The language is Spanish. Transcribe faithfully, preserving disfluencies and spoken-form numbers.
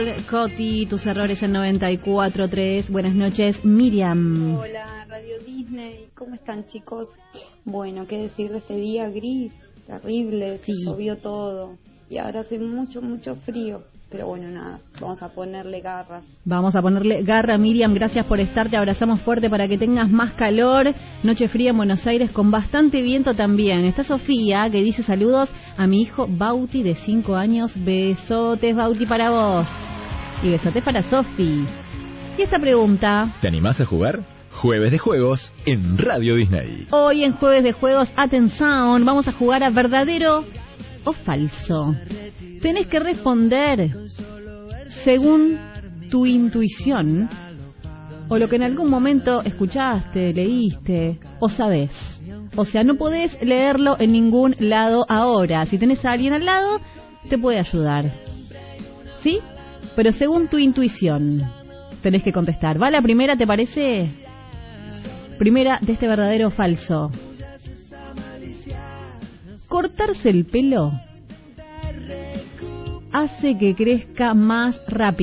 Coti, tus errores en noventa y cuatro punto tres. Buenas noches, Miriam. Hola, Radio Disney. ¿Cómo están, chicos? Bueno, qué decir de este día gris, terrible, se Sí. llovió todo. Y ahora hace mucho, mucho frío. Pero bueno, nada, vamos a ponerle garras. Vamos a ponerle garra, Miriam. Gracias por estar. Te abrazamos fuerte para que tengas más calor. Noche fría en Buenos Aires con bastante viento también. Está Sofía, que dice saludos a mi hijo Bauti de cinco años. Besotes, Bauti, para vos. Y besotes para Sofi. Y esta pregunta: ¿te animás a jugar? Jueves de Juegos en Radio Disney. Hoy en Jueves de Juegos, atención, vamos a jugar a verdadero o falso. Tenés que responder según tu intuición o lo que en algún momento escuchaste, leíste o sabés. O sea, no podés leerlo en ningún lado ahora. Si tenés a alguien al lado, te puede ayudar. ¿Sí? Pero según tu intuición tenés que contestar. ¿Va la primera, te parece? Primera de este verdadero o falso. Cortarse el pelo hace que crezca más rápido.